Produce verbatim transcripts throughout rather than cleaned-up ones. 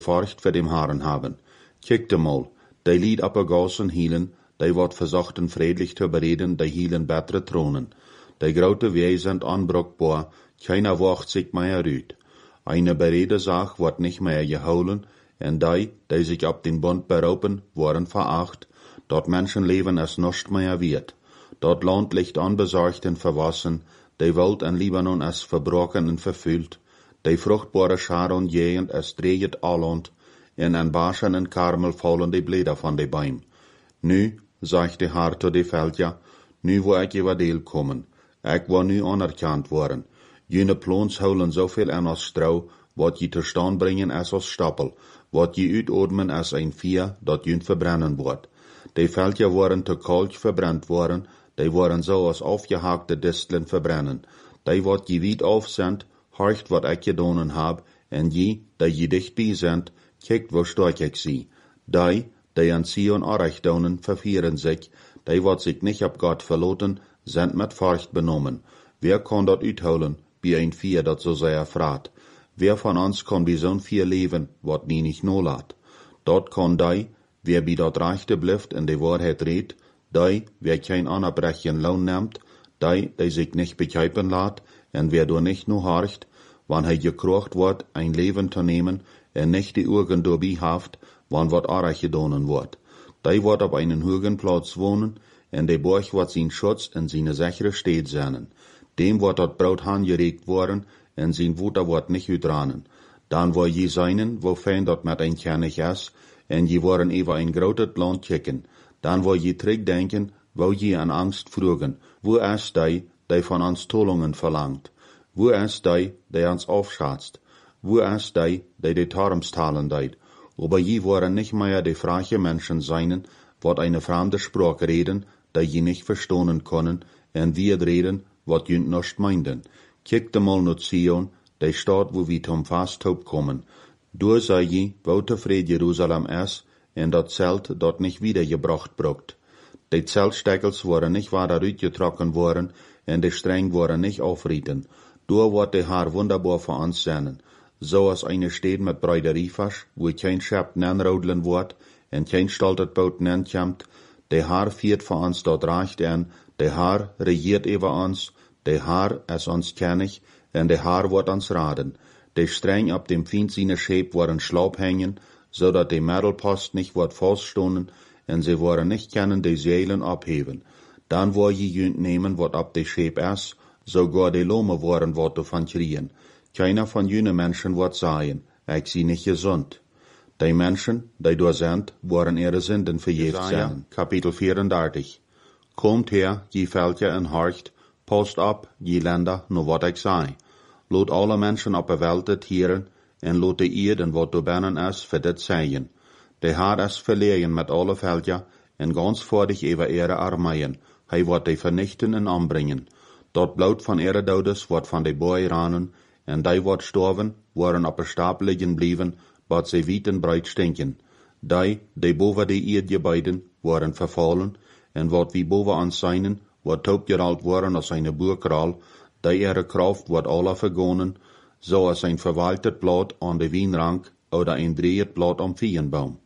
Furcht für dem Herrn haben. Kijk mal, die lied op gassen hielen, die wordt verzochten friedlich te bereden, die hielen bessere Thronen. Die grote Wege sind unbrückbar, keiner wacht sich mehr uit. Eine berede Sache wordt nicht mehr geholen, en die, die sich auf den Bund beroepen, worden veracht, dort Menschenleben es nicht mehr wird. Dort Land liegt unbesorgt und verwassen, die Welt in Libanon es verbrochen und verfüllt, die fruchtbare Sharon jehend es dreht alland, in ein Baschen und Karmel fallen die Blätter von de Bäum. Nu, sagt de Herr zu de Veldja, nu wo ich über Deel kommen, ich wo nu anerkannt worden. Jene Plons holen zoveel an als Strau, wat je te staan brengen as als Stapel, wat je uitodmen as ein Vier, dat jün verbrennen wordt. De Veldja worden te kalt verbrennt worden, die worden so als aufgehackte Disteln verbrennen. Die wat je wied aufsendt, horcht wat ich gedonen hab, en je, die je dicht bij sind, kijkt wo stark ich sie. Die, die an Sion Arech donen, vervieren sich, die wat sich nicht ab Gott verloten, sind mit Furcht benommen. Wer kann dat uitholen, wie ein Vier dat so sehr fraat? Wer von uns kann bei so'n Vier leben, wat nie nicht no laat? Dort kann die, wer bei dat Rechte blifft in de Wahrheit redt, die, wer kein anerbrechen Lohn nimmt, die, die sich nicht begreifen laat, en wer du nicht nur horcht, wann hij gekrocht wordt ein Leben zu nehmen, en nicht die Urgen dabei haft, wann wat Arech gedonen wordt. Die wordt op einen hohen Platz wohnen, en de Borg wordt zijn Schutz en zijn sichere Steed zijn. Dem wordt dat Brot aangeregt worden, en zijn Wuter wordt nicht utranen. Dan wo je seinen, wo fein dat met ein König is, en je worden even ein groot Land kicken. Dan wo je terugdenken, wo je an Angst vroegen, wo is die, die von uns Tollungen verlangt? Wo is die, die uns aufschatzt? Wo is die, die die Tarmstalen deid? Aber je worden nicht mehr die freie Menschen seinen, wat eine fremde Sprache reden, die je nicht verstonen können, en wir reden, wat jünt nicht meinden. Kijkt mal nach Zion, die Stadt, wo wir zum Fasthof kommen. Du sei je, wo tevreden Jerusalem is, en dat Zelt dort nicht wiedergebracht brucht. Die Zeltsteckels worden nicht weiter uitgetrokken worden, en de Streng worden nicht aufrieten. Du wird der Herr wunderbar für uns sein. So als eine Stadt mit Breideriefasch, wo kein Schäpp nenrodlen wird, en kein stoltet Boot nenkommt, der Herr führt für uns dort recht an, der Herr regiert über uns, der Herr ist uns kennig, en der Herr wird uns raten. Der Streng ab dem Fiend seine Schäb worden Schlaub hängen, so dat die Mittelpost nicht wird feststonen, en sie worden nicht können die Seelen abheben. Dann wo je jünt nehmen, wat ab de Schäb is, sogar die Lome worden wird davon kriegen. Keiner von jüne Menschen wird sagen, ich sie nicht gesund. Die Menschen, die da sind, worden ihre Sünden verjährt sein. Kapitel vierundertig. Kommt her, je Völker en horcht, post ab, je Länder, no wat ich sei. Lot alle Menschen op der Welt het hieren, en lot de Eden wat du binnen is, für dit zeggen. De Herr is verlegen met alle Völker, en ganz vordig über ihre Armeien. Hij wordt die vernichten en aanbrengen. Dat bloed van ihre Dodes wordt van de boy ranen, en die wordt storven, worden op een stapel liggen blijven, wat ze wiet en breit stinken. Die, die boven de Erdgebäuden, worden vervallen, en wat wie boven ons zijn, wordt opgeralt worden als een boerkraal, die ihre Kraft wordt alle vergonnen, zoals een verwaltet blad aan de wienrank, oder een dreht blad am Viehenbaum.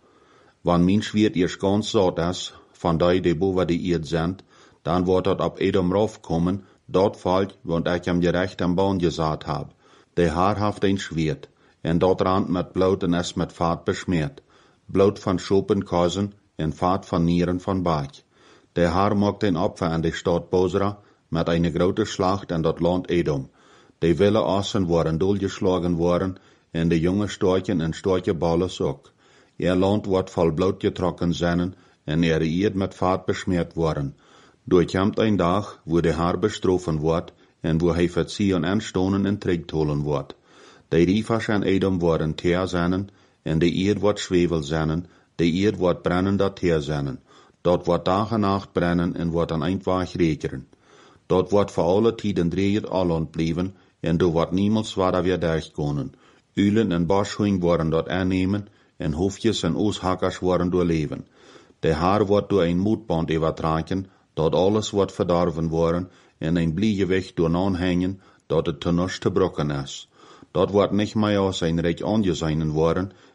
Wann Mensch wird ihr ganz satt is, van die, die boven de Erd sind, dan wordt dat op Edom raufkommen, dort fällt, want ich am gerecht am Baum gesaat hab. Der Herr haft ein Schwert, en dort rand mit Blut en es mit Fahrt beschmiert. Blut von Schopenkasen en Fahrt von Nieren von Bach. Der Herr macht ein Opfer an die Stadt Bosra, mit einer großen Schlacht an dat Land Edom. Die wilde Assen waren durchgeschlagen worden, en de junge Storchen en Storcheballen ook. Ihr Land wordt voll Blut getrokken zijn, en ihre Erd mit Fahrt beschmiert worden. Durchkommt ein Tag, wo der Herr bestrafen wird, en wo hij verziehen en stonen en trägt holen wird. Die Riefers en Edom worden teer zijn, en de Erd wordt schwevel zijn, de Erd wordt brennender teer zijn. Dort wordt dag en nacht brennen en wordt an eindwaag rekenen. Dort wordt voor alle tijden dreht alland blijven, en du wordt niemals weiter weer durchkomen. Ulen en Boschhuing worden dort aannemen, en Hofjes en Ooshakkers worden doorleven. De Herr wordt door een moedband übertragen, dat alles wordt verdorven worden, en een bliegewicht door aanhängen, dat het te niets te brokken is. Dat wordt niet meer als een rijk aangezeinen worden,